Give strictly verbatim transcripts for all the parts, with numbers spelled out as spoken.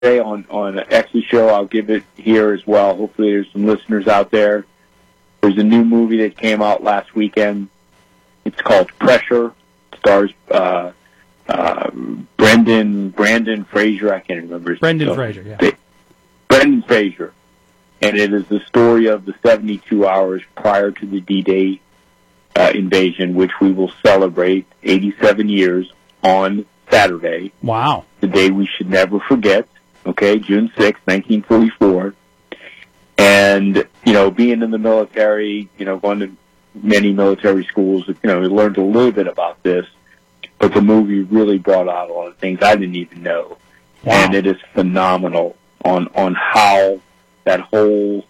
on, on X's show. I'll give it here as well. Hopefully there's some listeners out there. There's a new movie that came out last weekend. It's called Pressure. It stars uh, uh, Brendan Brandon Fraser. I can't remember his name. Brendan Fraser, yeah. Brendan Fraser. And it is the story of the seventy-two hours prior to the D-Day uh, invasion, which we will celebrate eighty-seven years on Saturday. Wow. The day we should never forget, okay, June sixth, nineteen forty-four. And, you know, being in the military, you know, going to many military schools, you know, we learned a little bit about this, but the movie really brought out a lot of things I didn't even know. Wow. And it is phenomenal on, on how that whole,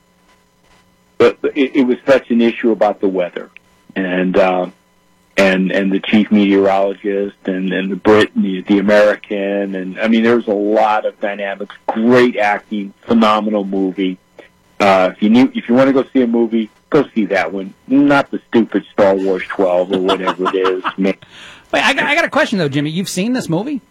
but it, it was such an issue about the weather. And, um, and, and the chief meteorologist and, and the Brit and the, the American. And I mean, there's a lot of dynamics, great acting, phenomenal movie. Uh, if you need, if you want to go see a movie, go see that one. Not the stupid Star Wars twelve or whatever it is. Wait, I got, I got a question though, Jimmy. You've seen this movie?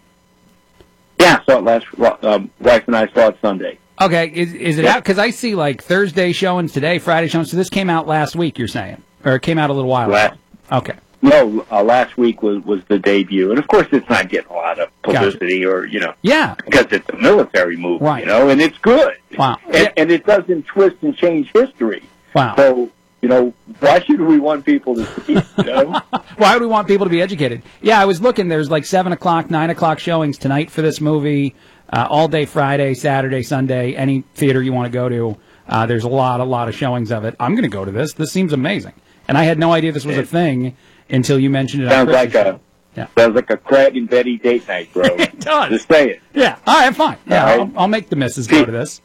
Yeah, I saw it last. Um, wife and I saw it Sunday. Okay, is is it yeah. out? Because I see like Thursday showings today, Friday showings. So this came out last week. You're saying, or it came out a little while last, ago? Okay. No, uh, last week was, was the debut, and of course it's not getting a lot of publicity, gotcha. or you know, yeah, because it's a military movie, right. you know, and it's good. Wow, and, yeah. and it doesn't twist and change history. Wow. So you know, why should we want people to see it? You know? Why would we want people to be educated? Yeah, I was looking. There's like seven o'clock, nine o'clock showings tonight for this movie. Uh, all day Friday, Saturday, Sunday, any theater you want to go to. Uh, there's a lot, a lot of showings of it. I'm going to go to this. This seems amazing, and I had no idea this was a thing until you mentioned it. Sounds on like a yeah. sounds like a Craig and Betty date night, bro. It does. Just say it. Yeah. All right. Fine. Yeah. Right. I'll, I'll make the missus go to this.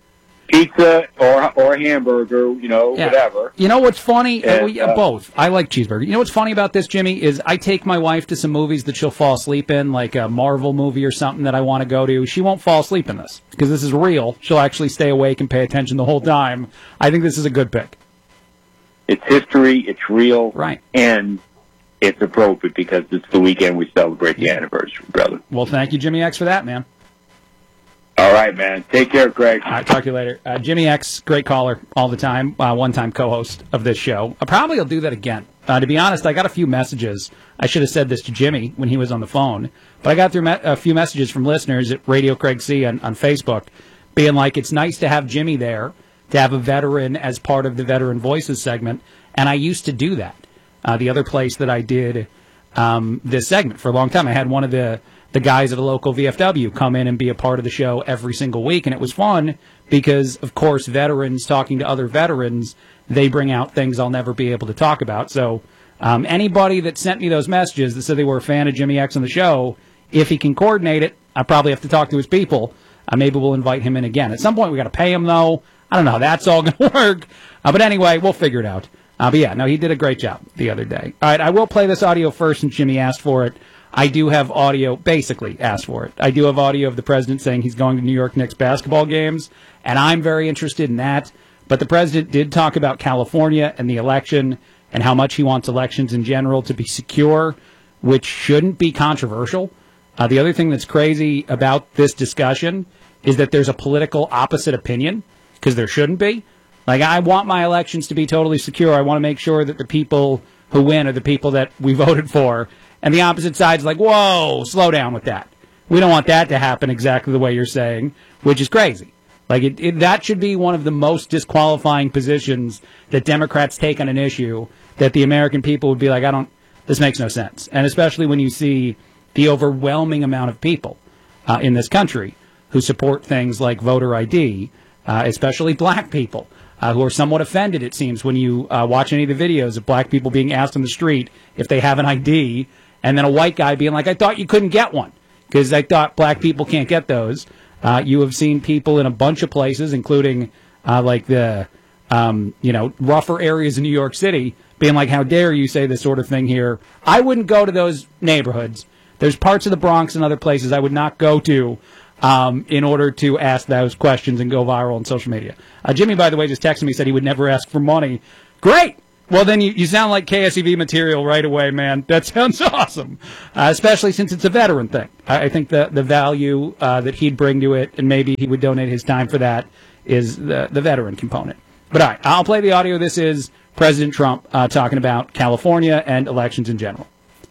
Pizza or or hamburger, you know, yeah. whatever. You know what's funny? And, uh, yeah, uh, both. I like cheeseburger. You know what's funny about this, Jimmy, is I take my wife to some movies that she'll fall asleep in, like a Marvel movie or something that I want to go to. She won't fall asleep in this because this is real. She'll actually stay awake and pay attention the whole time. I think this is a good pick. It's history. It's real. Right. And it's appropriate because it's the weekend we celebrate the anniversary, brother. Well, thank you, Jimmy X, for that, man. All right, man. Take care, Greg. All right, talk to you later. Uh, Jimmy X, great caller all the time, uh, one-time co-host of this show. I probably will do that again. Uh, to be honest, I got a few messages. I should have said this to Jimmy when he was on the phone, but I got through me- a few messages from listeners at Radio Craig C on, on Facebook being like, it's nice to have Jimmy there, to have a veteran as part of the Veteran Voices segment, and I used to do that. Uh, the other place that I did um, this segment for a long time, I had one of the the guys at a local V F W come in and be a part of the show every single week. And it was fun because, of course, veterans talking to other veterans, they bring out things I'll never be able to talk about. So um, anybody that sent me those messages that said they were a fan of Jimmy X on the show, if he can coordinate it, I probably have to talk to his people. Uh, maybe we'll invite him in again. At some point, we got to pay him, though. I don't know how that's all going to work. Uh, but anyway, we'll figure it out. Uh, but yeah, no, he did a great job the other day. All right, I will play this audio first since Jimmy asked for it. I do have audio, basically asked for it. I do have audio of the president saying he's going to New York Knicks basketball games, and I'm very interested in that. But the president did talk about California and the election and how much he wants elections in general to be secure, which shouldn't be controversial. Uh, the other thing that's crazy about this discussion is that there's a political opposite opinion, because there shouldn't be. Like, I want my elections to be totally secure. I want to make sure that the people who win are the people that we voted for. And the opposite side's like, whoa, slow down with that. We don't want that to happen exactly the way you're saying, which is crazy. Like, it, it, that should be one of the most disqualifying positions that Democrats take on an issue, that the American people would be like, I don't, this makes no sense. And especially when you see the overwhelming amount of people uh, in this country who support things like voter I D, uh, especially black people, uh, who are somewhat offended, it seems, when you uh, watch any of the videos of black people being asked on the street if they have an I D, and then a white guy being like, I thought you couldn't get one, because I thought black people can't get those. Uh, you have seen people in a bunch of places, including uh, like the um, you know rougher areas in New York City, being like, how dare you say this sort of thing here? I wouldn't go to those neighborhoods. There's parts of the Bronx and other places I would not go to um, in order to ask those questions and go viral on social media. Uh, Jimmy, by the way, just texted me, said he would never ask for money. Great! Well, then you, you sound like K S E V material right away, man. That sounds awesome, uh, especially since it's a veteran thing. I, I think the, the value uh, that he'd bring to it, and maybe he would donate his time for that, is the, the veteran component. But all right, I'll play the audio. This is President Trump uh, talking about California and elections in general.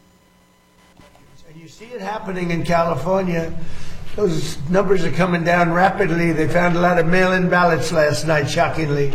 And you see it happening in California. Those numbers are coming down rapidly. They found a lot of mail-in ballots last night, shockingly.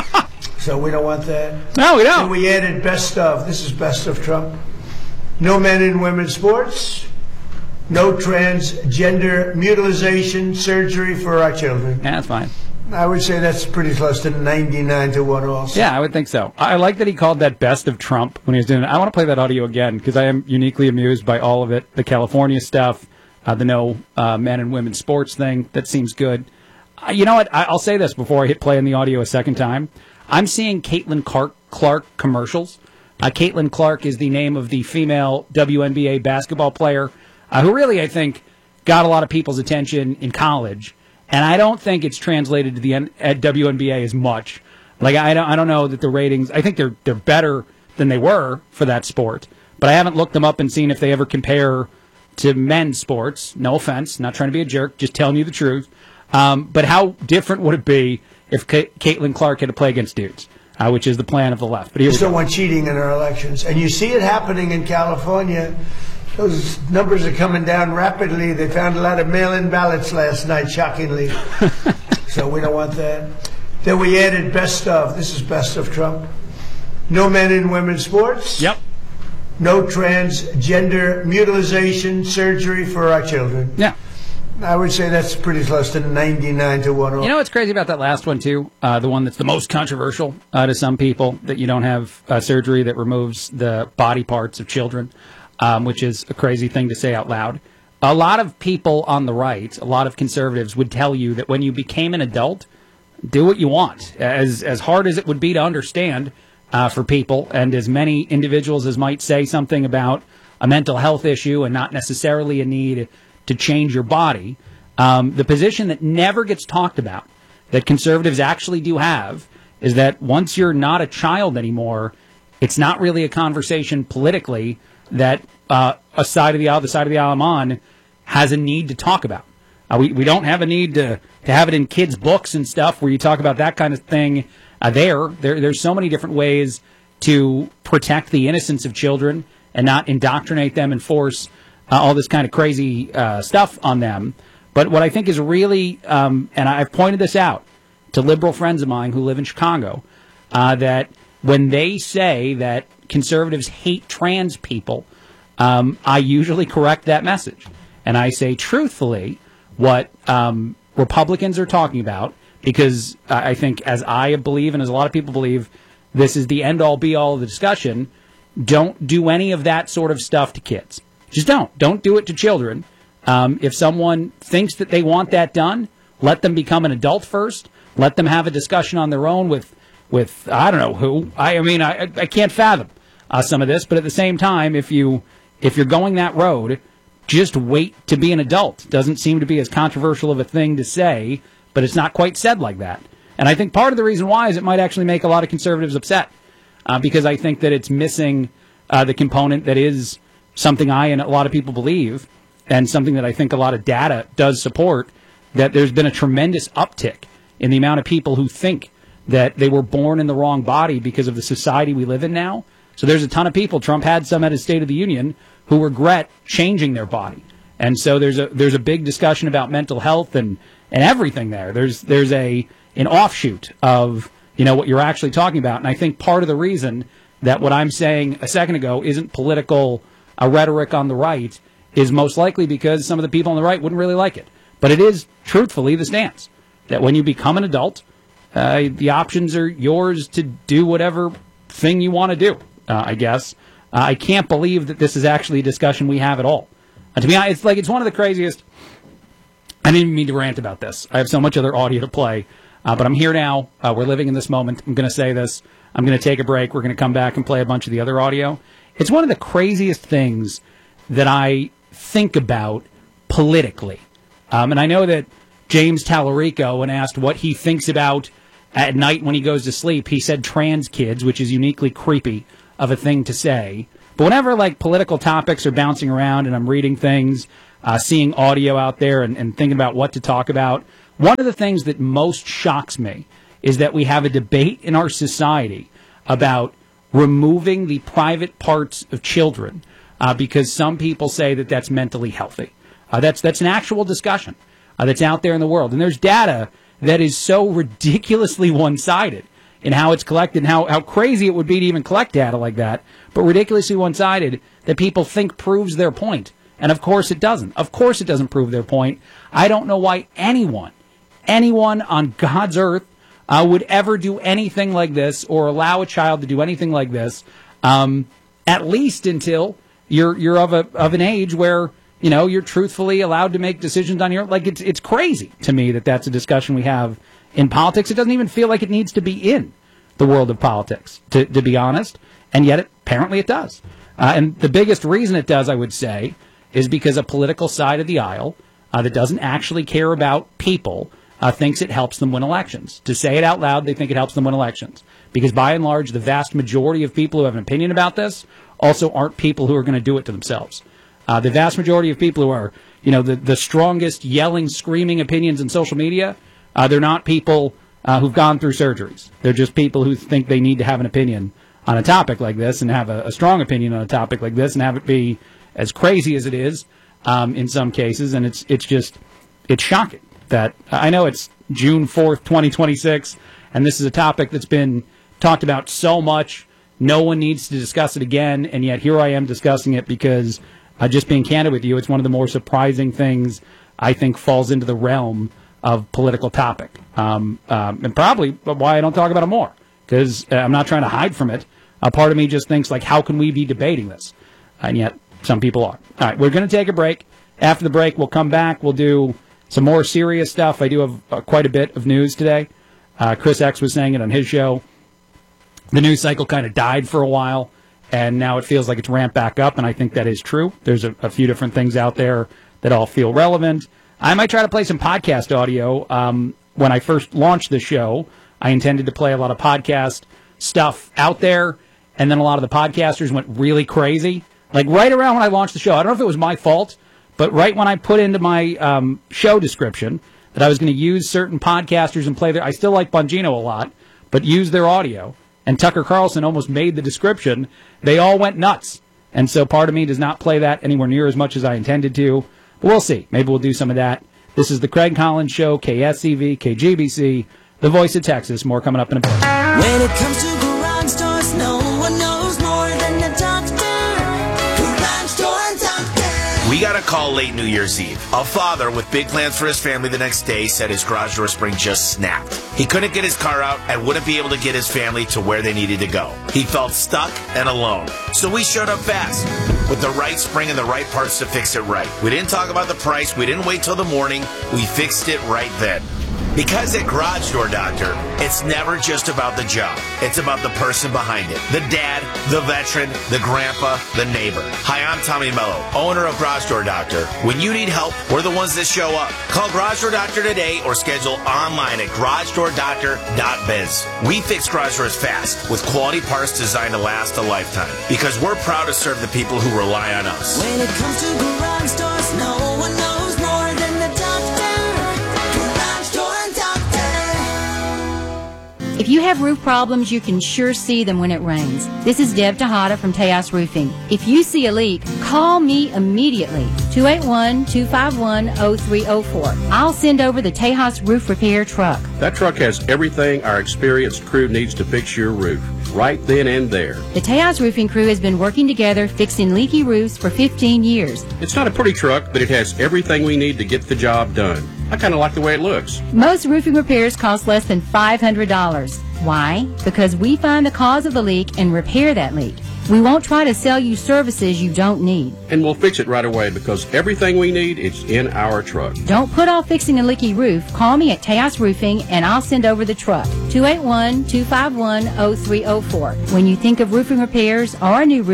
So we don't want that. No, we don't. And we added best of. This is best of Trump. No men in women's sports. No transgender mutilization surgery for our children. Yeah, that's fine. I would say that's pretty close to ninety-nine to one also. Yeah, I would think so. I like that he called that best of Trump when he was doing it. I want to play that audio again because I am uniquely amused by all of it. The California stuff, uh, the no uh, men and women's sports thing. That seems good. Uh, you know what? I, I'll say this before I hit play on the audio a second time. I'm seeing Caitlin Clark, Clark commercials. Uh, Caitlin Clark is the name of the female W N B A basketball player uh, who really, I think, got a lot of people's attention in college. And I don't think it's translated to the N- at W N B A as much. Like I don't, I don't know that the ratings. I think they're they're better than they were for that sport. But I haven't looked them up and seen if they ever compare to men's sports. No offense, not trying to be a jerk, just telling you the truth. Um, but how different would it be if Ka- Caitlin Clark had to play against dudes, uh, which is the plan of the left? But here We we still go. want cheating in our elections, and you see it happening in California. Those numbers are coming down rapidly. They found a lot of mail-in ballots last night, shockingly. So we don't want that. Then we added best of. This is best of Trump. No men in women's sports. Yep. No transgender mutilization surgery for our children. Yeah. I would say that's pretty close to ninety-nine to one. You know what's crazy about that last one, too? Uh, the one that's the most controversial uh, to some people, that you don't have uh, surgery that removes the body parts of children, um, which is a crazy thing to say out loud. A lot of people on the right, a lot of conservatives, would tell you that when you became an adult, do what you want. As, as hard as it would be to understand uh, for people, and as many individuals as might say something about a mental health issue and not necessarily a need to change your body, um, the position that never gets talked about, that conservatives actually do have, is that once you're not a child anymore, it's not really a conversation politically that uh, a side of the aisle, the side of the aisle I'm on, has a need to talk about. Uh, we, we don't have a need to, to have it in kids' books and stuff where you talk about that kind of thing uh, there. there. There's so many different ways to protect the innocence of children and not indoctrinate them and force Uh, all this kind of crazy uh, stuff on them. But what I think is really, um, and I've pointed this out to liberal friends of mine who live in Chicago, uh, that when they say that conservatives hate trans people, um, I usually correct that message. And I say truthfully what um, Republicans are talking about, because I think, as I believe and as a lot of people believe, this is the end-all, be-all of the discussion. Don't do any of that sort of stuff to kids. Just don't. Don't do it to children. Um, if someone thinks that they want that done, let them become an adult first. Let them have a discussion on their own with, with I don't know who. I, I mean, I, I can't fathom uh, some of this. But at the same time, if you if you're going that road, just wait to be an adult. Doesn't seem to be as controversial of a thing to say, but it's not quite said like that. And I think part of the reason why is it might actually make a lot of conservatives upset, uh, because I think that it's missing uh, the component that is something I and a lot of people believe, and something that I think a lot of data does support, that there's been a tremendous uptick in the amount of people who think that they were born in the wrong body because of the society we live in now. So there's a ton of people, Trump had some at his State of the Union, who regret changing their body. And so there's a there's a big discussion about mental health and, and everything there. There's there's a an offshoot of, you know, what you're actually talking about. And I think part of the reason that what I'm saying a second ago isn't political a rhetoric on the right is most likely because some of the people on the right wouldn't really like it. But it is, truthfully, the stance that when you become an adult, uh, the options are yours to do whatever thing you want to do, uh, I guess. Uh, I can't believe that this is actually a discussion we have at all. Uh, to be honest, it's like it's one of the craziest. I didn't mean to rant about this. I have so much other audio to play. Uh, but I'm here now. Uh, we're living in this moment. I'm going to say this. I'm going to take a break. We're going to come back and play a bunch of the other audio. It's one of the craziest things that I think about politically. Um, and I know that James Tallarico, when asked what he thinks about at night when he goes to sleep, he said trans kids, which is uniquely creepy of a thing to say. But whenever, like, political topics are bouncing around and I'm reading things, uh, seeing audio out there and, and thinking about what to talk about, one of the things that most shocks me is that we have a debate in our society about removing the private parts of children uh, because some people say that that's mentally healthy. Uh, that's that's an actual discussion uh, that's out there in the world. And there's data that is so ridiculously one-sided in how it's collected and how, how crazy it would be to even collect data like that, but ridiculously one-sided that people think proves their point. And of course it doesn't. Of course it doesn't prove their point. I don't know why anyone, anyone on God's earth uh, would ever do anything like this or allow a child to do anything like this, um, at least until you're you're of a of an age where, you know, you're truthfully allowed to make decisions on your own. Like, it's it's crazy to me that that's a discussion we have in politics. It doesn't even feel like it needs to be in the world of politics, to, to be honest. And yet, it, apparently it does. Uh, and the biggest reason it does, I would say, is because a political side of the aisle uh, that doesn't actually care about people uh, thinks it helps them win elections. To say it out loud, they think it helps them win elections. Because by and large, the vast majority of people who have an opinion about this also aren't people who are going to do it to themselves. Uh, the vast majority of people who are, you know, the, the strongest yelling, screaming opinions in social media, uh, they're not people uh, who've gone through surgeries. They're just people who think they need to have an opinion on a topic like this and have a, a strong opinion on a topic like this and have it be as crazy as it is um, in some cases. And it's it's just, it's shocking that, I know it's June fourth, twenty twenty-six, and this is a topic that's been talked about so much. No one needs to discuss it again, and yet here I am discussing it because, uh, just being candid with you, it's one of the more surprising things I think falls into the realm of political topic. Um, um, and probably why I don't talk about it more, because uh, I'm not trying to hide from it. A part of me just thinks, like, how can we be debating this? And yet some people are. All right, we're going to take a break. After the break, we'll come back. We'll do some more serious stuff. I do have uh, quite a bit of news today. Uh, Chris X was saying it on his show. The news cycle kind of died for a while, and now it feels like it's ramped back up, and I think that is true. There's a, a few different things out there that all feel relevant. I might try to play some podcast audio. Um, when I first launched the show, I intended to play a lot of podcast stuff out there, and then a lot of the podcasters went really crazy. Like right around when I launched the show, I don't know if it was my fault, but right when I put into my um, show description that I was going to use certain podcasters and play their, I still like Bongino a lot, but use their audio. And Tucker Carlson almost made the description. They all went nuts. And so part of me does not play that anywhere near as much as I intended to. But we'll see. Maybe we'll do some of that. This is the Craig Collins Show, K S E V, K G B C, the voice of Texas. More coming up in a bit. When it comes to garage doors, no one knows more than the doctor. Garage Door Doctor. We got a call late New Year's Eve. A father with big plans for his family the next day said his garage door spring just snapped. He couldn't get his car out and wouldn't be able to get his family to where they needed to go. He felt stuck and alone. So we showed up fast with the right spring and the right parts to fix it right. We didn't talk about the price. We didn't wait till the morning. We fixed it right then. Because at Garage Door Doctor, it's never just about the job. It's about the person behind it. The dad, the veteran, the grandpa, the neighbor. Hi, I'm Tommy Mello, owner of Garage Door Doctor. When you need help, we're the ones that show up. Call Garage Door Doctor today or schedule online at garage door doctor dot biz. We fix garage doors fast with quality parts designed to last a lifetime because we're proud to serve the people who rely on us. When it comes to garage doors, no one knows more than the doctor. Garage Door Doctor. If you have roof problems, you can sure see them when it rains. This is Deb Tejada from Tejas Roofing. If you see a leak, call me immediately. two eight one, two five one, zero three zero four. I'll send over the Tejas Roof Repair truck. That truck has everything our experienced crew needs to fix your roof, right then and there. The Tejas Roofing crew has been working together fixing leaky roofs for fifteen years. It's not a pretty truck, but it has everything we need to get the job done. I kind of like the way it looks. Most roofing repairs cost less than five hundred dollars. Why? Because we find the cause of the leak and repair that leak. We won't try to sell you services you don't need. And we'll fix it right away because everything we need is in our truck. Don't put off fixing a leaky roof. Call me at Tejas Roofing and I'll send over the truck. two eight one, two five one, zero three zero four. When you think of roofing repairs or a new roof,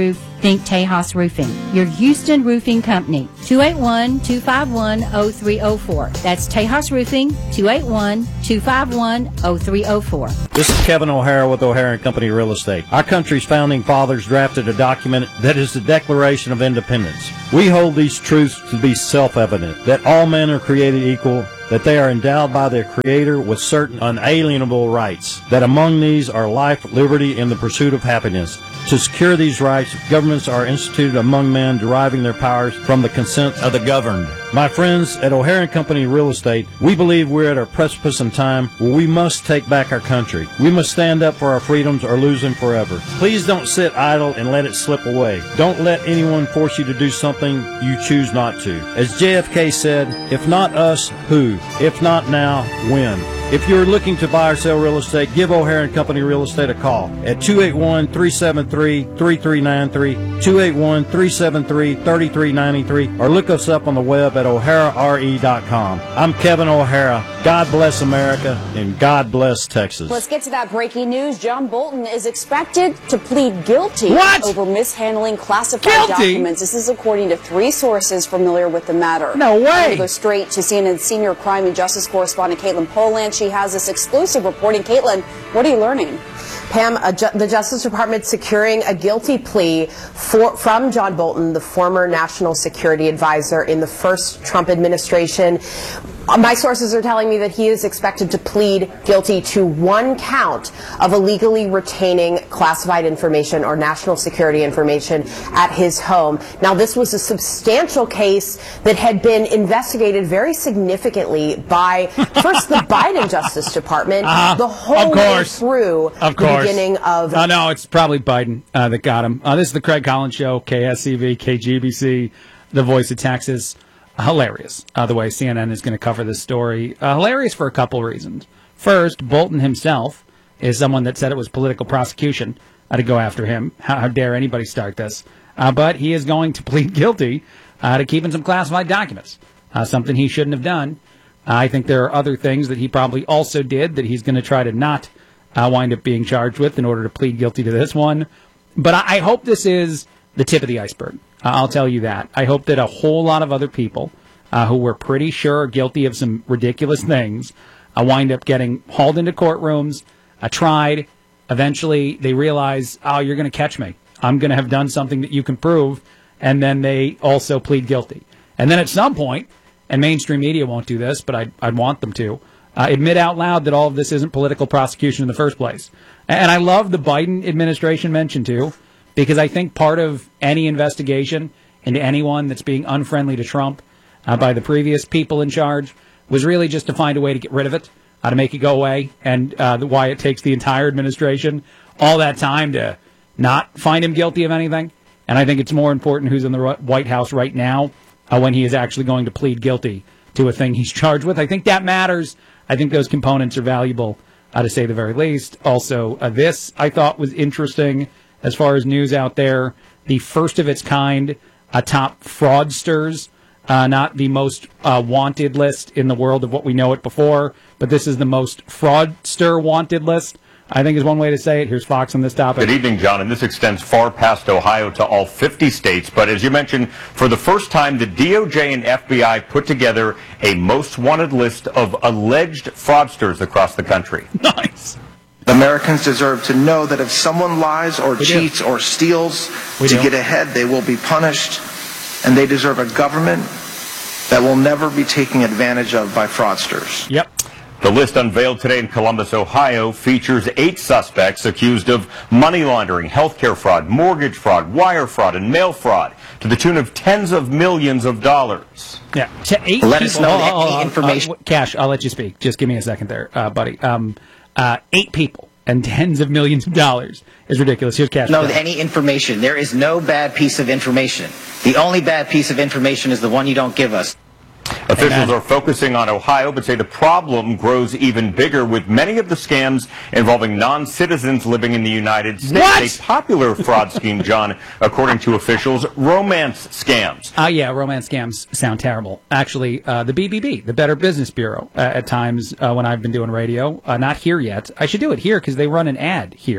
think Tejas Roofing, your Houston roofing company. two eight one, two five one, oh three oh four. That's Tejas Roofing, two eight one, two five one, oh three oh four. This is Kevin O'Hara with O'Hara and Company Real Estate. Our country's founding fathers drafted a document that is the Declaration of Independence. We hold these truths to be self-evident, that all men are created equal, that they are endowed by their Creator with certain unalienable rights, that among these are life, liberty, and the pursuit of happiness. To secure these rights, governments are instituted among men, deriving their powers from the consent of the governed. My friends at O'Hara and Company Real Estate, we believe we're at a precipice in time where we must take back our country. We must stand up for our freedoms or lose them forever. Please don't sit idle and let it slip away. Don't let anyone force you to do something you choose not to. As J F K said, if not us, who? If not now, when? If you're looking to buy or sell real estate, give O'Hara and Company Real Estate a call at two eight one, three seven three, three three nine three, two eight one, three seven three, three three nine three, or look us up on the web at o'hara r e dot com. I'm Kevin O'Hara. God bless America, and God bless Texas. Let's get to that breaking news. John Bolton is expected to plead guilty What? over mishandling classified Guilty? documents. This is according to three sources familiar with the matter. No way. I'm going to go straight to C N N senior crime and justice correspondent Caitlin Poland. She has this exclusive reporting. Caitlin, what are you learning? Pam, uh, ju- the Justice Department securing a guilty plea for, from John Bolton, the former national security advisor in the first Trump administration. Uh, my sources are telling me that he is expected to plead guilty to one count of illegally retaining classified information or national security information at his home. Now, this was a substantial case that had been investigated very significantly by first the Biden Justice Department, Uh, the whole of way course. through Of the course. beginning of. Uh, no, it's probably Biden uh, that got him. Uh, this is the Craig Collins Show, K S C V, K G B C, the voice of Texas. Hilarious, uh, the way C N N is going to cover this story. Uh, hilarious for a couple of reasons. First, Bolton himself is someone that said it was political prosecution uh, to go after him. How, how dare anybody start this? Uh, but he is going to plead guilty uh, to keeping some classified documents, uh, something he shouldn't have done. Uh, I think there are other things that he probably also did that he's going to try to not uh, wind up being charged with in order to plead guilty to this one. But I, I hope this is the tip of the iceberg. Uh, I'll tell you that. I hope that a whole lot of other people uh, who were pretty sure are guilty of some ridiculous things uh, wind up getting hauled into courtrooms, uh, tried. Eventually, they realize, oh, you're going to catch me. I'm going to have done something that you can prove. And then they also plead guilty. And then at some point, and mainstream media won't do this, but I'd, I'd want them to, uh, admit out loud that all of this isn't political prosecution in the first place. And I love the Biden administration mention, too, because I think part of any investigation into anyone that's being unfriendly to Trump uh, by the previous people in charge was really just to find a way to get rid of it, uh, to make it go away, and uh, the, why it takes the entire administration all that time to not find him guilty of anything. And I think it's more important who's in the White House right now uh, when he is actually going to plead guilty to a thing he's charged with. I think that matters. I think those components are valuable, uh, to say the very least. Also, uh, this I thought was interesting. As far as news out there, the first of its kind, uh, top fraudsters, uh, not the most uh, wanted list in the world of what we know it before, but this is the most fraudster wanted list, I think is one way to say it. Here's Fox on this topic. Good evening, John, and this extends far past Ohio to all fifty states. But as you mentioned, for the first time, the D O J and F B I put together a most wanted list of alleged fraudsters across the country. Nice. Americans deserve to know that if someone lies or We cheats do. or steals We to do. get ahead, they will be punished, and they deserve a government that will never be taken advantage of by fraudsters. Yep. The list unveiled today in Columbus, Ohio, features eight suspects accused of money laundering, healthcare fraud, mortgage fraud, wire fraud, and mail fraud to the tune of tens of millions of dollars. Yeah, to eight Let people. us know Oh, any oh, oh, information- Uh, Cash, I'll let you speak. Just give me a second there, uh, buddy. Um, uh, eight people and tens of millions of dollars is ridiculous. Here's Cash. No, any information. There is no bad piece of information. The only bad piece of information is the one you don't give us. Officials Amen. are focusing on Ohio, but say the problem grows even bigger with many of the scams involving non-citizens living in the United States. What? A popular fraud scheme, John, according to officials, romance scams. Uh, yeah, romance scams sound terrible. Actually, uh, the B B B, the Better Business Bureau, uh, at times uh, when I've been doing radio, uh, not here yet. I should do it here because they run an ad here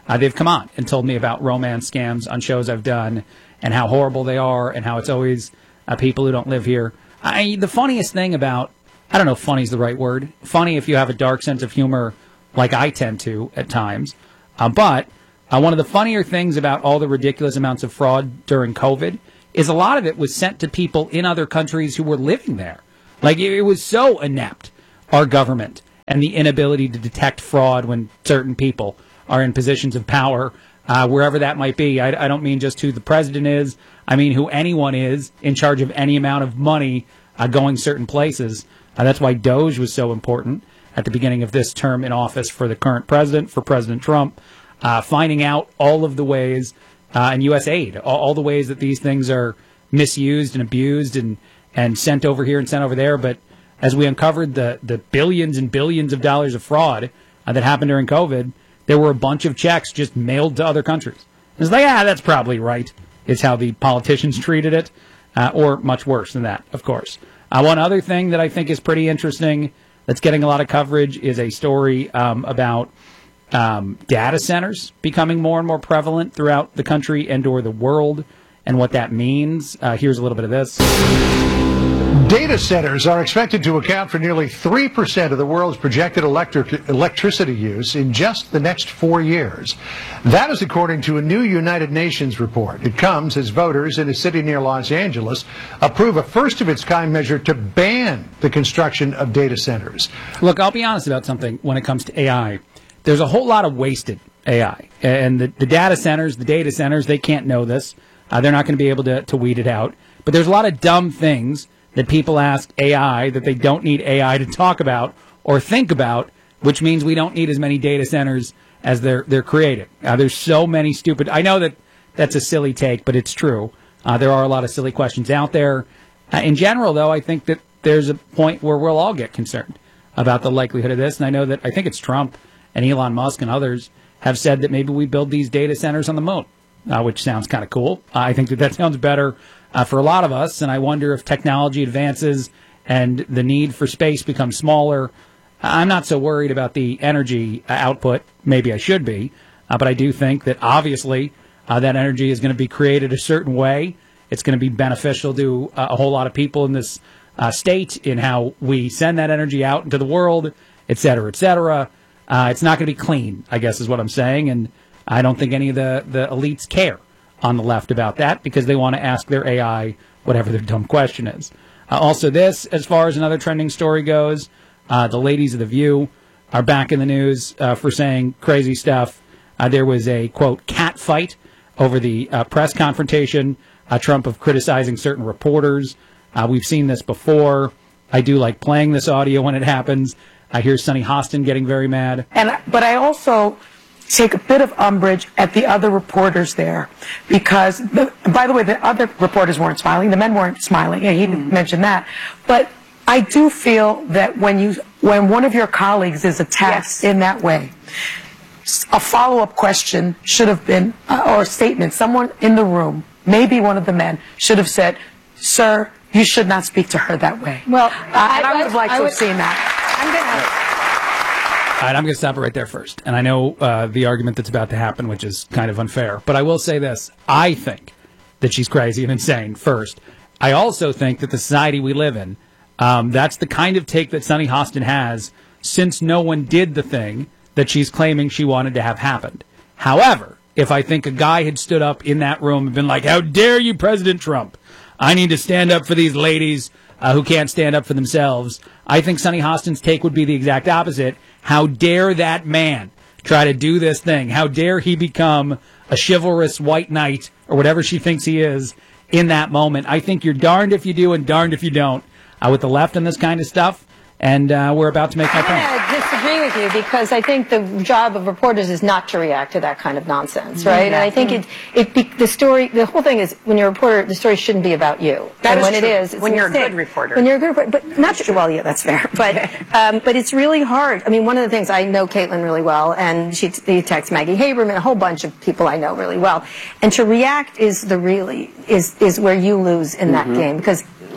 uh, they've come on and told me about romance scams on shows I've done and how horrible they are and how it's always uh, people who don't live here. I, the funniest thing about, I don't know if funny is the right word, funny if you have a dark sense of humor like I tend to at times, uh, but uh, one of the funnier things about all the ridiculous amounts of fraud during COVID is a lot of it was sent to people in other countries who were living there. Like, it, it was so inept, our government, and the inability to detect fraud when certain people are in positions of power, uh, wherever that might be. I, I don't mean just who the president is. I mean who anyone is in charge of any amount of money uh, going certain places. Uh, that's why Doge was so important at the beginning of this term in office for the current president, for President Trump, uh, finding out all of the ways, uh, and U S aid, all, all the ways that these things are misused and abused and, and sent over here and sent over there. But as we uncovered the, the billions and billions of dollars of fraud uh, that happened during COVID, there were a bunch of checks just mailed to other countries. It's like, ah, that's probably right, is how the politicians treated it, uh, or much worse than that, of course. Uh, one other thing that I think is pretty interesting that's getting a lot of coverage is a story um, about um, data centers becoming more and more prevalent throughout the country and or the world and what that means. Uh, here's a little bit of this. Data centers are expected to account for nearly three percent of the world's projected electric, electricity use in just the next four years. That is according to a new United Nations report. It comes as voters in a city near Los Angeles approve a first-of-its-kind measure to ban the construction of data centers. Look, I'll be honest about something when it comes to A I. There's a whole lot of wasted A I. And the, the data centers, the data centers, they can't know this. Uh, they're not going to be able to, to weed it out. But there's a lot of dumb things that people ask A I that they don't need A I to talk about or think about, which means we don't need as many data centers as they're they're creating. Uh, there's so many stupid. I know that that's a silly take, but it's true. Uh, there are a lot of silly questions out there. Uh, in general, though, I think that there's a point where we'll all get concerned about the likelihood of this. And I know that I think it's Trump and Elon Musk and others have said that maybe we build these data centers on the moon, uh, which sounds kind of cool. Uh, I think that that sounds better Uh, for a lot of us, and I wonder if technology advances and the need for space becomes smaller. I'm not so worried about the energy uh, output. Maybe I should be, uh, but I do think that obviously uh, that energy is going to be created a certain way. It's going to be beneficial to uh, a whole lot of people in this uh, state in how we send that energy out into the world, et cetera, et cetera. Uh, it's not going to be clean, I guess is what I'm saying, and I don't think any of the, the elites care on the left about that because they want to ask their A I whatever their dumb question is. Uh, also this, as far as another trending story goes, uh, the ladies of The View are back in the news uh, for saying crazy stuff. Uh, there was a, quote, cat fight over the uh, press confrontation, uh, Trump of criticizing certain reporters. Uh, we've seen this before. I do like playing this audio when it happens. I hear Sunny Hostin getting very mad. And But I also take a bit of umbrage at the other reporters there because, the, by the way, the other reporters weren't smiling. The men weren't smiling. Yeah, he didn't mention that. But I do feel that when you, when one of your colleagues is attacked yes. in that way, a follow-up question should have been, uh, or a statement, someone in the room, maybe one of the men, should have said, sir, you should not speak to her that way. Well, uh, I, and I would have liked I to would, have seen that. I'm going to... All right, I'm going to stop it right there first. And I know uh, the argument that's about to happen, which is kind of unfair. But I will say this. I think that she's crazy and insane, first. I also think that the society we live in, um, that's the kind of take that Sunny Hostin has since no one did the thing that she's claiming she wanted to have happened. However, if I think a guy had stood up in that room and been like, how dare you, President Trump? I need to stand up for these ladies uh, who can't stand up for themselves. I think Sunny Hostin's take would be the exact opposite. How dare that man try to do this thing? How dare he become a chivalrous white knight or whatever she thinks he is in that moment? I think you're darned if you do and darned if you don't uh, with the left and this kind of stuff. And uh, we're about to make my point. I disagree with you because I think the job of reporters is not to react to that kind of nonsense, right? Mm-hmm. And I think it, it be, the story, the whole thing is when you're a reporter, the story shouldn't be about you. That and is when true. it is, it's when a you're mistake. a good reporter. When you're a good reporter, but not true. Well, yeah, that's fair. But um, but it's really hard. I mean, one of the things I know Caitlin really well, and she t- texts Maggie Haberman, a whole bunch of people I know really well, and to react is the really is is where you lose in that mm-hmm. game because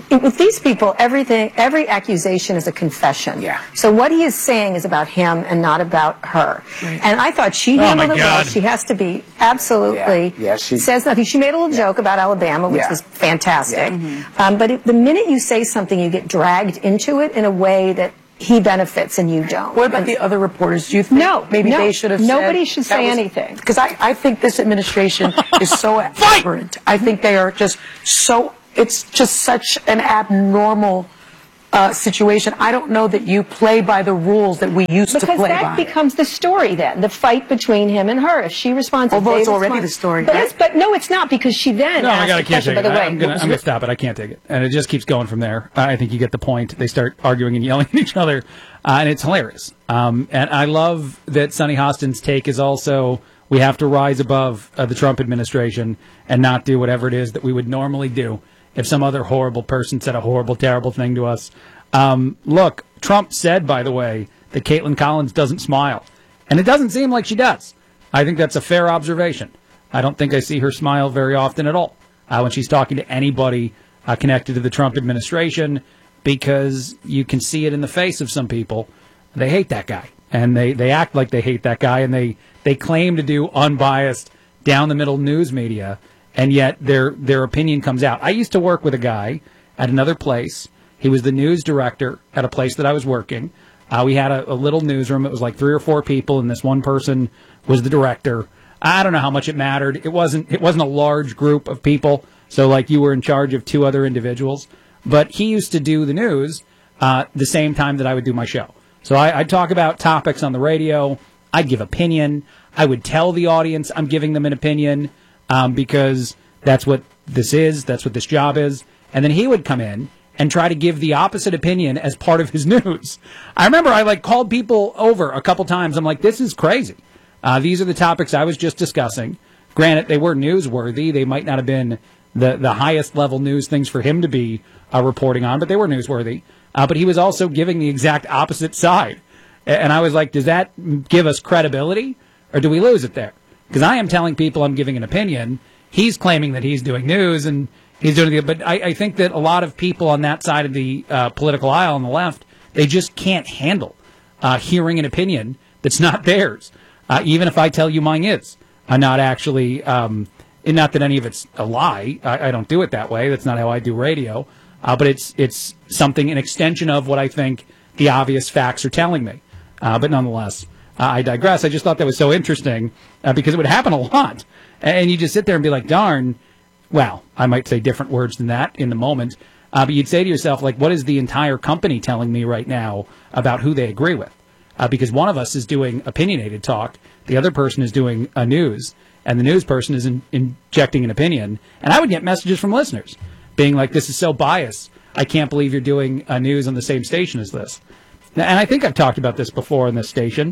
with these people, everything, every accusation is a confession. Yeah. So what he is saying is about him and not about her. Right. And I thought she Oh, handled my it well. God. She has to be absolutely. Yeah. Yeah, she- says nothing. She made a little joke about Alabama, which Yeah. was fantastic. Yeah. Mhm. Um, but it, the minute you say something, you get dragged into it in a way that he benefits and you don't. What about the other reporters? Do you think No, maybe no, they should have nobody said should that say was- anything. Because I, I think this administration is so aberrant. I think they are just so, it's just such an abnormal uh, situation. I don't know that you play by the rules that we used to Because play that by. becomes the story then, the fight between him and her. If she responds, if Although they it's already respond- the story, But, right? it's- but no, it's not, because she then No, asked my God, I the can't question, take by it. the way. I'm gonna, what was I'm gonna your- stop it. I can't take it, and it just keeps going from there. I think you get the point. They start arguing and yelling at each other, uh, and it's hilarious. Um, and I love that Sonny Hostin's take is also we have to rise above uh, the Trump administration and not do whatever it is that we would normally do if some other horrible person said a horrible, terrible thing to us. Um, look, Trump said, by the way, that Caitlin Collins doesn't smile, and it doesn't seem like she does. I think that's a fair observation. I don't think I see her smile very often at all uh, when she's talking to anybody uh, connected to the Trump administration, because you can see it in the face of some people. They hate that guy, and they, they act like they hate that guy, and they, they claim to do unbiased, down-the-middle news media, and yet their their opinion comes out. I used to work with a guy at another place. He was the news director at a place that I was working. Uh, we had a, a little newsroom. It was like three or four people, and this one person was the director. I don't know how much it mattered. It wasn't it wasn't a large group of people, so like you were in charge of two other individuals. But he used to do the news uh, the same time that I would do my show. So I, I'd talk about topics on the radio. I'd give opinion. I would tell the audience I'm giving them an opinion um, because that's what this is. That's what this job is. And then he would come in and try to give the opposite opinion as part of his news. I remember I like called people over a couple times. I'm like, this is crazy. Uh, these are the topics I was just discussing. Granted, they were newsworthy. They might not have been the, the highest level news things for him to be uh, reporting on, but they were newsworthy. Uh, but he was also giving the exact opposite side. And I was like, does that give us credibility, or do we lose it there? Because I am telling people I'm giving an opinion. He's claiming that he's doing news, and he's doing it. But I, I think that a lot of people on that side of the uh, political aisle on the left, they just can't handle uh, hearing an opinion that's not theirs. Uh, even if I tell you mine is. I'm not actually, um, and not that any of it's a lie. I, I don't do it that way. That's not how I do radio. Uh, but it's it's something, an extension of what I think the obvious facts are telling me. Uh, but nonetheless, uh, I digress. I just thought that was so interesting uh, because it would happen a lot. And you just sit there and be like, darn, well, I might say different words than that in the moment. Uh, but you'd say to yourself, like, what is the entire company telling me right now about who they agree with? Uh, because one of us is doing opinionated talk, the other person is doing a news, and the news person is in, injecting an opinion. And I would get messages from listeners being like, this is so biased. I can't believe you're doing a news on the same station as this. And I think I've talked about this before on this station.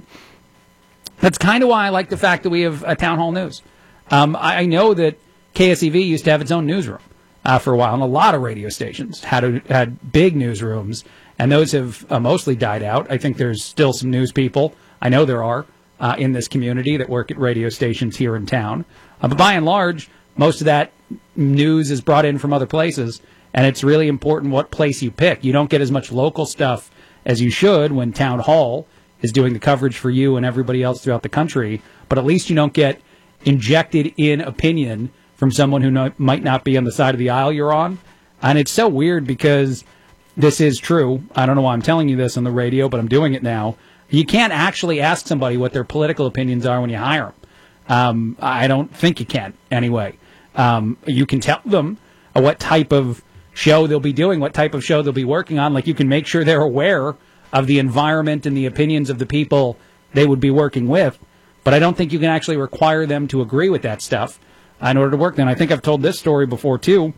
That's kind of why I like the fact that we have a town hall news. Um, I, I know that K S E V used to have its own newsroom uh, for a while, and a lot of radio stations had a, had big newsrooms, and those have uh, mostly died out. I think there's still some news people. I know there are uh, in this community that work at radio stations here in town. Uh, but by and large, most of that news is brought in from other places, and it's really important what place you pick. You don't get as much local stuff as you should when Town Hall is doing the coverage for you and everybody else throughout the country, but at least you don't get injected in opinion from someone who no, might not be on the side of the aisle you're on. And it's so weird because this is true. I don't know why I'm telling you this on the radio, but I'm doing it now. You can't actually ask somebody what their political opinions are when you hire them. Um, I don't think you can, anyway. Um, you can tell them uh, what type of show they'll be doing, what type of show they'll be working on. Like, you can make sure they're aware of the environment and the opinions of the people they would be working with. But I don't think you can actually require them to agree with that stuff in order to work. Then I think I've told this story before, too,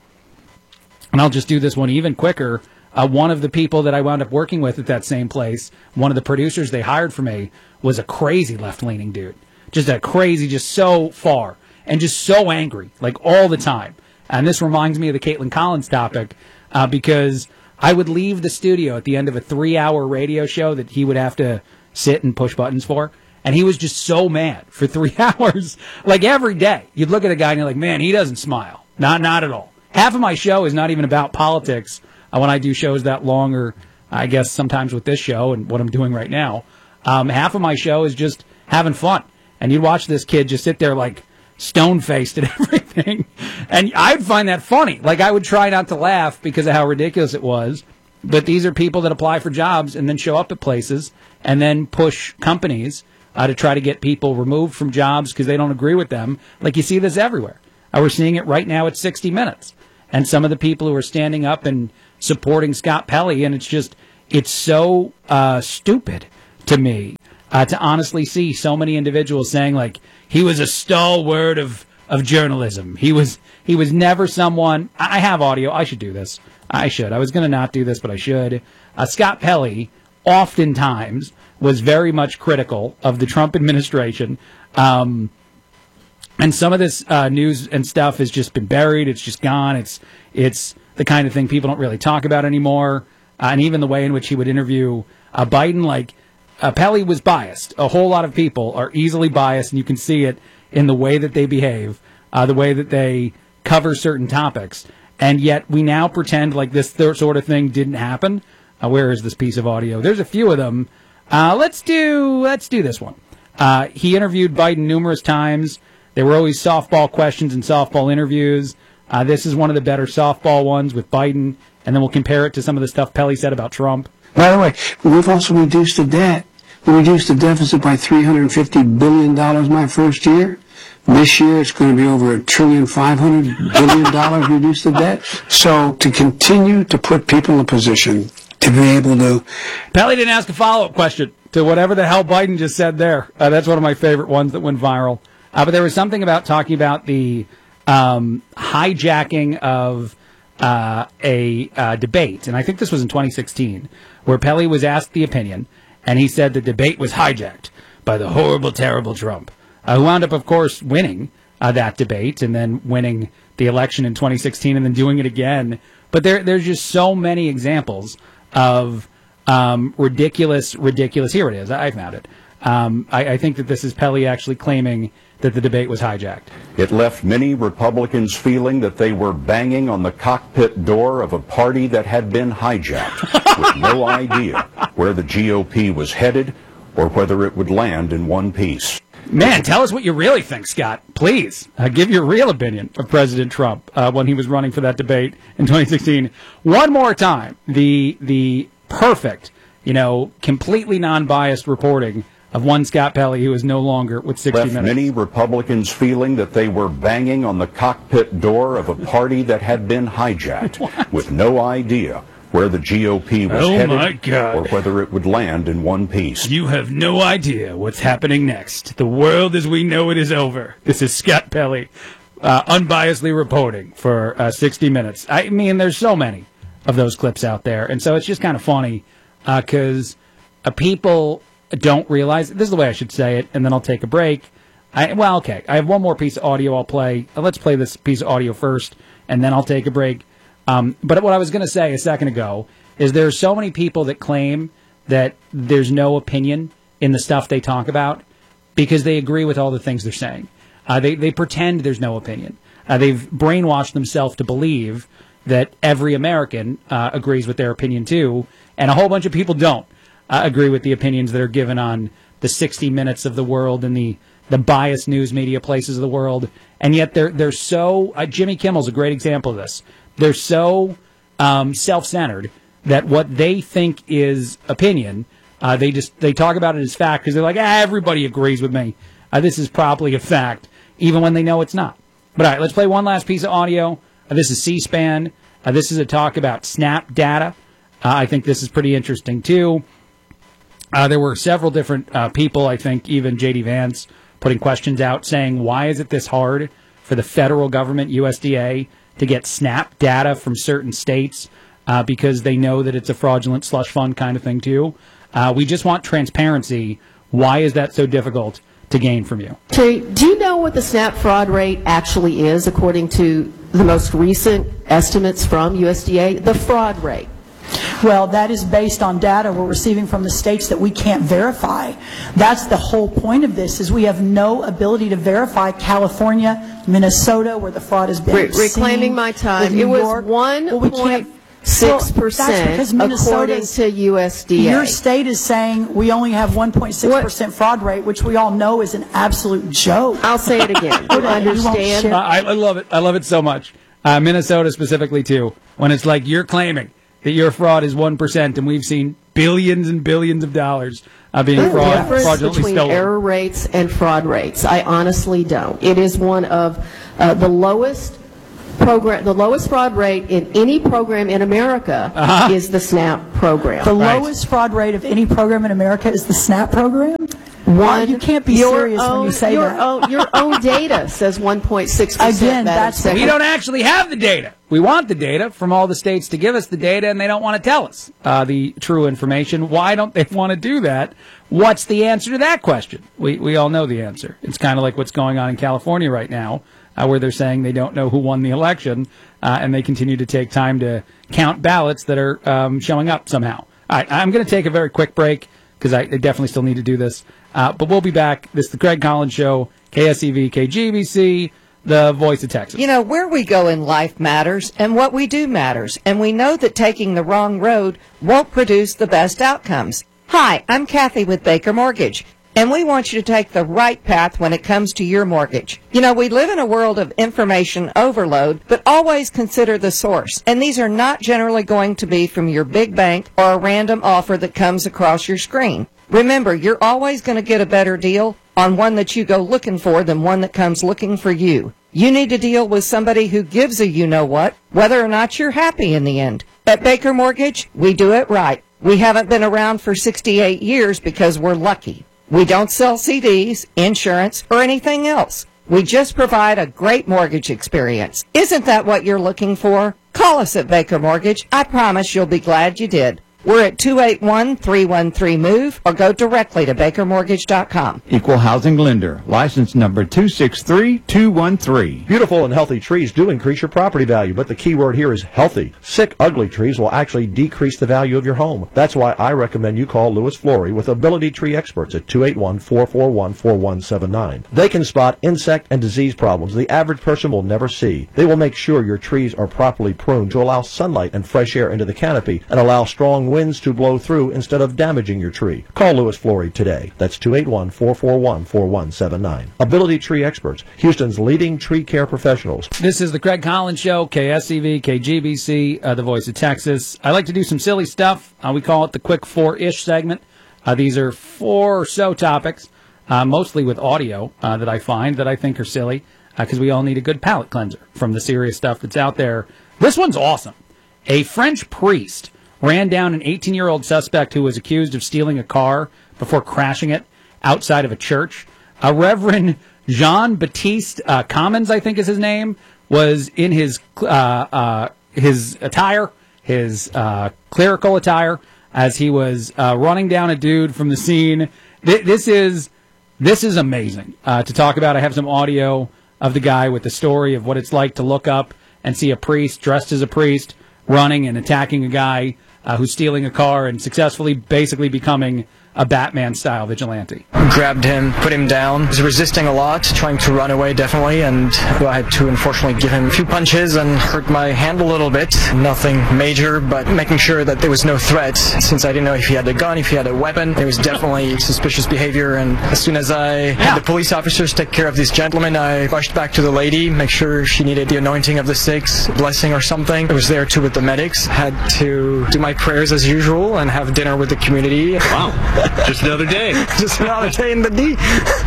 and I'll just do this one even quicker. Uh, one of the people that I wound up working with at that same place, one of the producers they hired for me, was a crazy left-leaning dude. Just a crazy, just so far, and just so angry, like all the time. And this reminds me of the Caitlin Collins topic, uh, because I would leave the studio at the end of a three-hour radio show that he would have to sit and push buttons for, and he was just so mad for three hours, like every day. You'd look at a guy and you're like, man, he doesn't smile. Not, not at all. Half of my show is not even about politics uh, when I do shows that long, or I guess sometimes with this show and what I'm doing right now, um, half of my show is just having fun. And you'd watch this kid just sit there like stone-faced at everything. And I'd find that funny. Like, I would try not to laugh because of how ridiculous it was. But these are people that apply for jobs and then show up at places and then push companies uh, to try to get people removed from jobs because they don't agree with them. Like, you see this everywhere. Uh, we're seeing it right now at sixty minutes. And some of the people who are standing up and supporting Scott Pelley, and it's just, it's so uh, stupid to me uh, to honestly see so many individuals saying, like, he was a stalwart of, of journalism. He was he was never someone. I have audio. I should do this. I should. I was going to not do this, but I should. Uh, Scott Pelley oftentimes was very much critical of the Trump administration. Um, and some of this uh, news and stuff has just been buried. It's just gone. It's it's the kind of thing people don't really talk about anymore. Uh, and even the way in which he would interview uh, Biden, like, uh, Pelley was biased. A whole lot of people are easily biased, and you can see it in the way that they behave, uh, the way that they cover certain topics. And yet we now pretend like this th- sort of thing didn't happen. Uh, where is this piece of audio? There's a few of them. Uh, let's do let's do this one. Uh, he interviewed Biden numerous times. There were always softball questions and softball interviews. Uh, this is one of the better softball ones with Biden, and then we'll compare it to some of the stuff Pelley said about Trump. By the way, we've also reduced the debt. We reduced the deficit by three hundred fifty billion dollars my first year. This year it's going to be over a trillion five hundred billion dollars reduced the debt. So to continue to put people in a position to be able to... Pelley didn't ask a follow-up question to whatever the hell Biden just said there. Uh, that's one of my favorite ones that went viral. Uh, but there was something about talking about the um, hijacking of uh, a uh, debate, and I think this was in twenty sixteen, where Pelley was asked the opinion, and he said the debate was hijacked by the horrible, terrible Trump, uh, who wound up, of course, winning uh, that debate and then winning the election in twenty sixteen and then doing it again. But there, there's just so many examples of um, ridiculous, ridiculous. Here it is. I found it. Um, I, I think that this is Pelley actually claiming that the debate was hijacked. It left many Republicans feeling that they were banging on the cockpit door of a party that had been hijacked, with no idea where the G O P was headed or whether it would land in one piece. Man, tell us what you really think, Scott. Please, uh, give your real opinion of President Trump uh, when he was running for that debate in twenty sixteen. One more time, the the perfect, you know, completely non-biased reporting of one Scott Pelley who is no longer with sixty Left minutes. Many Republicans feeling that they were banging on the cockpit door of a party that had been hijacked, with no idea where the G O P was Oh, headed my God. or whether it would land in one piece. You have no idea what's happening next. The world as we know it is over. This is Scott Pelley, uh, unbiasedly reporting for uh, sixty minutes. I mean, there's so many of those clips out there. And so it's just kind of funny because uh, uh, people don't realize, this is the way I should say it, and then I'll take a break. I, well, okay, I have one more piece of audio I'll play. Uh, let's play this piece of audio first, and then I'll take a break. Um, but what I was going to say a second ago is there are so many people that claim that there's no opinion in the stuff they talk about because they agree with all the things they're saying. Uh, they, they pretend there's no opinion. Uh, they've brainwashed themselves to believe that every American uh, agrees with their opinion too, and a whole bunch of people don't uh, agree with the opinions that are given on the sixty minutes of the world and the, the biased news media places of the world. And yet they're, they're so... Uh, Jimmy Kimmel's a great example of this. They're so um, self-centered that what they think is opinion, uh, they just they talk about it as fact because they're like, ah, everybody agrees with me. Uh, this is probably a fact, even when they know it's not. But all right, let's play one last piece of audio. Uh, this is C-SPAN. Uh, this is a talk about SNAP data. Uh, I think this is pretty interesting, too. Uh, there were several different uh, people, I think even J D Vance, putting questions out saying, why is it this hard for the federal government, U S D A, to get SNAP data from certain states uh, because they know that it's a fraudulent slush fund kind of thing, too. Uh, we just want transparency. Why is that so difficult to gain from you? Terry, do you know what the SNAP fraud rate actually is according to the most recent estimates from U S D A? The fraud rate. Well, that is based on data we're receiving from the states that we can't verify. That's the whole point of this, is we have no ability to verify California, Minnesota, where the fraud has been Re- reclaiming seen, my time. New It was York. one well, we point can't six Well, that's because percent according Minnesota's- to U S D A. Your state is saying we only have one point six percent fraud rate, which we all know is an absolute joke. I'll say it again. You understand? I, I love it. I love it so much. Uh, Minnesota specifically, too, when it's like you're claiming that your fraud is one percent, and we've seen billions and billions of dollars uh, being The fraud, difference fraudulently between stolen. error rates and fraud rates, I honestly don't. It is one of uh, the lowest program, the lowest fraud rate in any program in America Uh-huh. is the SNAP program. The lowest fraud rate of any program in America is the SNAP program? One, you can't be your serious when own- you say your that. Own, your own data says one point six percent. Again, that's We don't actually have the data. We want the data from all the states to give us the data, and they don't want to tell us uh, the true information. Why don't they want to do that? What's the answer to that question? We we all know the answer. It's kind of like what's going on in California right now, uh, where they're saying they don't know who won the election, uh, and they continue to take time to count ballots that are um, showing up somehow. All right, I'm going to take a very quick break because I, I definitely still need to do this. Uh, but we'll be back. This is the Craig Collins Show, K S E V, K G B C, the voice of Texas. You know, where we go in life matters, and what we do matters. And we know that taking the wrong road won't produce the best outcomes. Hi, I'm Kathy with Baker Mortgage, and we want you to take the right path when it comes to your mortgage. You know, we live in a world of information overload, but always consider the source. And these are not generally going to be from your big bank or a random offer that comes across your screen. Remember, you're always going to get a better deal on one that you go looking for than one that comes looking for you. You need to deal with somebody who gives a you-know-what, whether or not you're happy in the end. At Baker Mortgage, we do it right. We haven't been around for sixty-eight years because we're lucky. We don't sell C Ds, insurance, or anything else. We just provide a great mortgage experience. Isn't that what you're looking for? Call us at Baker Mortgage. I promise you'll be glad you did. We're at two eight one, three one three, MOVE or go directly to baker mortgage dot com. Equal Housing Lender, license number two six three two one three. Beautiful and healthy trees do increase your property value, but the key word here is healthy. Sick, ugly trees will actually decrease the value of your home. That's why I recommend you call Lewis Flory with Ability Tree Experts at two eight one, four four one, four one seven nine. They can spot insect and disease problems the average person will never see. They will make sure your trees are properly pruned to allow sunlight and fresh air into the canopy and allow strong winds to blow through instead of damaging your tree. Call Lewis Flory today. That's two eight one, four four one, four one seven nine. Ability Tree Experts, Houston's leading tree care professionals. This is the Craig Collins Show, K S E V, K G B C, uh, the voice of Texas. I like to do some silly stuff. Uh, we call it the quick four-ish segment. Uh, these are four or so topics, uh, mostly with audio, uh, that I find that I think are silly, because uh, we all need a good palate cleanser from the serious stuff that's out there. This one's awesome. A French priest ran down an eighteen-year-old suspect who was accused of stealing a car before crashing it outside of a church. A Reverend Jean-Baptiste uh, Commons, I think is his name, was in his uh, uh, his attire, his uh, clerical attire, as he was uh, running down a dude from the scene. Th- this is this is amazing uh, to talk about. I have some audio of the guy with the story of what it's like to look up and see a priest dressed as a priest running and attacking a guy uh, who's stealing a car and successfully basically becoming a Batman-style vigilante. Grabbed him, put him down. He was resisting a lot, trying to run away definitely, and I had to unfortunately give him a few punches and hurt my hand a little bit. Nothing major, but making sure that there was no threat, since I didn't know if he had a gun, if he had a weapon. There was definitely suspicious behavior, and as soon as I had the police officers take care of this gentleman, I rushed back to the lady, make sure she needed the anointing of the six, blessing or something. I was there too with the medics, had to do my prayers as usual and have dinner with the community. Wow. Just another day. Just another day in the D.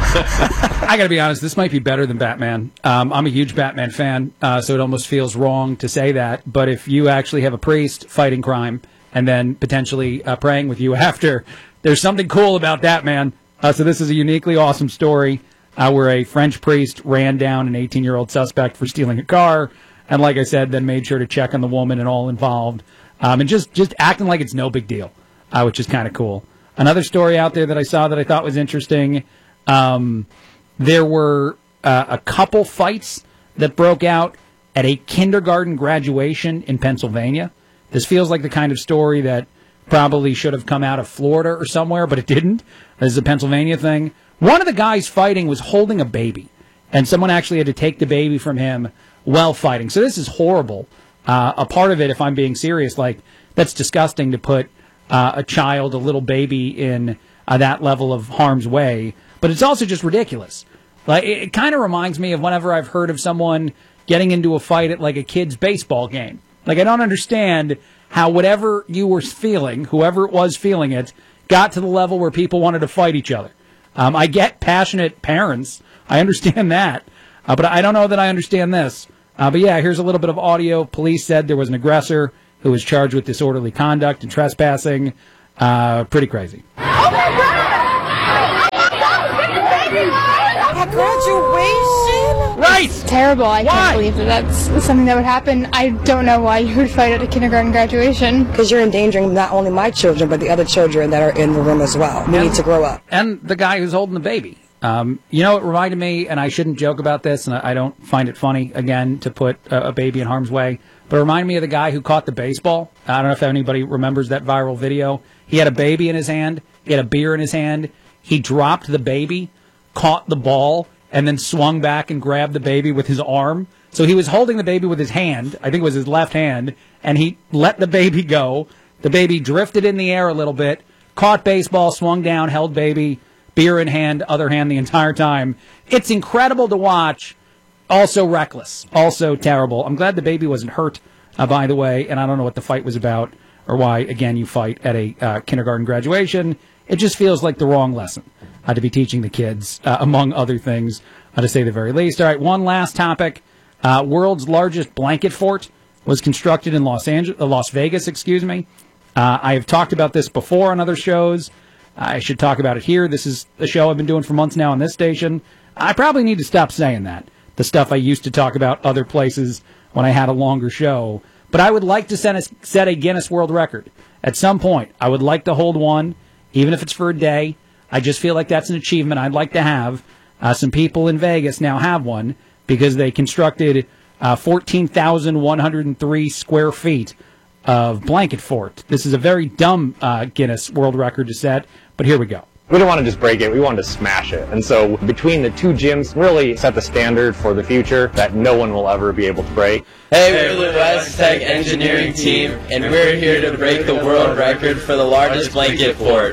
I got to be honest, this might be better than Batman. Um, I'm a huge Batman fan, uh, so it almost feels wrong to say that. But if you actually have a priest fighting crime and then potentially uh, praying with you after, there's something cool about that, man. Uh, so this is a uniquely awesome story uh, where a French priest ran down an eighteen-year-old suspect for stealing a car. And like I said, then made sure to check on the woman and all involved. Um, and just, just acting like it's no big deal, uh, which is kind of cool. Another story out there that I saw that I thought was interesting, um, there were uh, a couple fights that broke out at a kindergarten graduation in Pennsylvania. This feels like the kind of story that probably should have come out of Florida or somewhere, but it didn't. This is a Pennsylvania thing. One of the guys fighting was holding a baby, and someone actually had to take the baby from him while fighting. So this is horrible. uh, a part of it, if I'm being serious, like, that's disgusting to put uh, a child, a little baby, in uh, that level of harm's way. But it's also just ridiculous. Like, it, it kind of reminds me of whenever I've heard of someone getting into a fight at, like, a kid's baseball game. Like, I don't understand how whatever you were feeling, whoever it was feeling it, got to the level where people wanted to fight each other. Um, I get passionate parents. I understand that. Uh, but I don't know that I understand this. Uh, but yeah, here's a little bit of audio. Police said there was an aggressor who was charged with disorderly conduct and trespassing. Uh, pretty crazy. At graduation? Right! It's terrible. I Why? can't believe that that's something that would happen. I don't know why you would fight at a kindergarten graduation. Because you're endangering not only my children, but the other children that are in the room as well. We need to grow up. And the guy who's holding the baby. Um, you know, it reminded me, and I shouldn't joke about this, and I don't find it funny, again, to put a, a baby in harm's way, but it reminded me of the guy who caught the baseball. I don't know if anybody remembers that viral video. He had a baby in his hand. He had a beer in his hand. He dropped the baby, caught the ball, and then swung back and grabbed the baby with his arm. So he was holding the baby with his hand, I think it was his left hand, and he let the baby go. The baby drifted in the air a little bit, caught baseball, swung down, held baby, beer in hand, other hand the entire time. It's incredible to watch. Also reckless. Also terrible. I'm glad the baby wasn't hurt, uh, by the way, and I don't know what the fight was about or why, again, you fight at a uh, kindergarten graduation. It just feels like the wrong lesson uh, to be teaching the kids, uh, among other things, uh, to say the very least. All right, one last topic. Uh, world's largest blanket fort was constructed in Los Angeles, uh, Las Vegas, excuse me. Uh, I have talked about this before on other shows. I should talk about it here. This is a show I've been doing for months now on this station. I probably need to stop saying that, the stuff I used to talk about other places when I had a longer show. But I would like to set a, set a Guinness World Record. At some point, I would like to hold one, even if it's for a day. I just feel like that's an achievement I'd like to have. Uh, some people in Vegas now have one because they constructed uh, fourteen thousand one hundred three square feet of blanket fort. This is a very dumb uh, Guinness World Record to set, but here we go. We didn't want to just break it, we wanted to smash it. And so between the two gyms, really set the standard for the future that no one will ever be able to break. Hey, we're the West Tech Engineering Team, and we're here to break the world record for the largest blanket fort.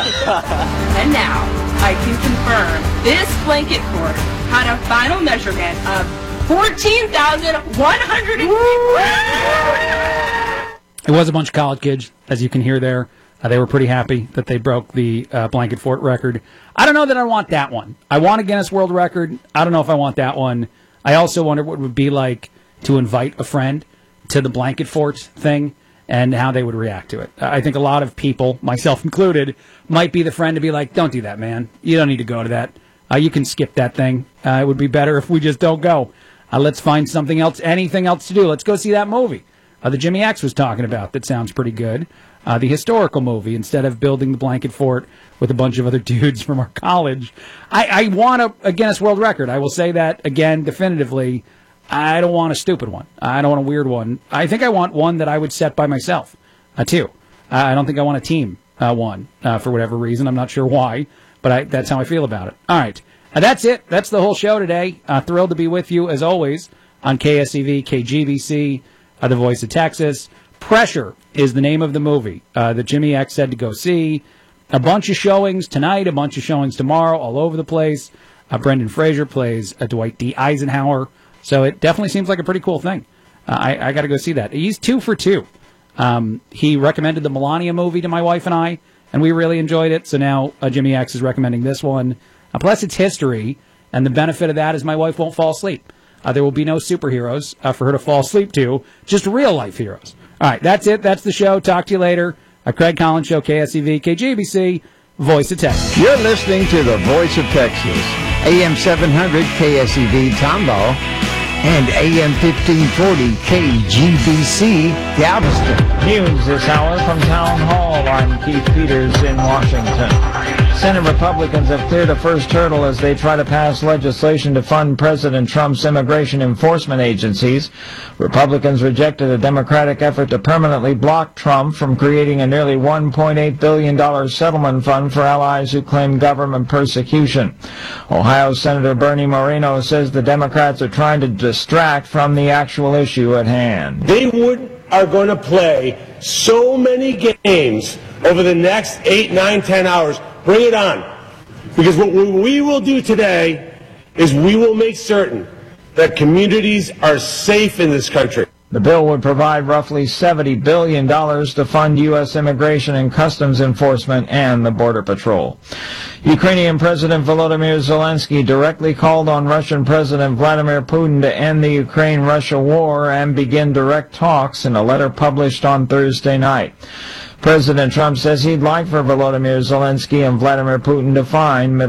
And now, I can confirm this blanket fort had a final measurement of fourteen thousand one hundred It was a bunch of college kids, as you can hear there. Uh, they were pretty happy that they broke the uh, blanket fort record. I don't know that I want that one. I want a Guinness World Record. I don't know if I want that one. I also wonder what it would be like to invite a friend to the blanket fort thing and how they would react to it. I think a lot of people, myself included, might be the friend to be like, don't do that, man. You don't need to go to that. Uh, you can skip that thing. Uh, it would be better if we just don't go. Uh, let's find something else, anything else to do. Let's go see that movie uh, that Jimmy X was talking about. That sounds pretty good. Uh, the historical movie, instead of building the blanket fort with a bunch of other dudes from our college. I, I want a, a Guinness World Record. I will say that again definitively. I don't want a stupid one. I don't want a weird one. I think I want one that I would set by myself, uh, too. Uh, I don't think I want a team uh, one uh, for whatever reason. I'm not sure why, but I, that's how I feel about it. All right. Uh, that's it. That's the whole show today. Uh, thrilled to be with you, as always, on K S E V, K G B C, uh, the voice of Texas. Pressure is the name of the movie uh, that Jimmy X said to go see. A bunch of showings tonight, a bunch of showings tomorrow, all over the place. Uh, Brendan Fraser plays uh, Dwight D. Eisenhower. So it definitely seems like a pretty cool thing. Uh, I, I got to go see that. He's two for two. Um, he recommended the Melania movie to my wife and I, and we really enjoyed it. So now uh, Jimmy X is recommending this one. Uh, plus, it's history, and the benefit of that is my wife won't fall asleep. Uh, there will be no superheroes uh, for her to fall asleep to, just real-life heroes. All right, that's it. That's the show. Talk to you later. A Craig Collins Show, K S E V, K G B C, Voice of Texas. You're listening to the Voice of Texas, A M seven hundred K S E V Tomball and A M fifteen forty K G B C Galveston. News this hour from Town Hall. I'm Keith Peters in Washington. Senate Republicans have cleared a first hurdle as they try to pass legislation to fund President Trump's immigration enforcement agencies. Republicans rejected a Democratic effort to permanently block Trump from creating a nearly one point eight billion dollars settlement fund for allies who claim government persecution. Ohio Senator Bernie Moreno says the Democrats are trying to distract from the actual issue at hand. They would are going to play so many games over the next eight, nine, ten hours. Bring it on. Because what we will do today is we will make certain that communities are safe in this country. The bill would provide roughly seventy billion dollars to fund U S immigration and customs enforcement and the Border Patrol. Ukrainian President Volodymyr Zelensky directly called on Russian President Vladimir Putin to end the Ukraine-Russia war and begin direct talks in a letter published on Thursday night. President Trump says he'd like for Volodymyr Zelensky and Vladimir Putin to find